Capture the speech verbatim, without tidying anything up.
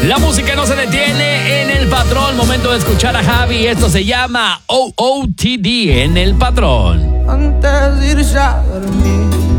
La música no se detiene en El Patrón. Momento de escuchar a Javi. Esto se llama O O T D en El Patrón. Antes de irse a dormir,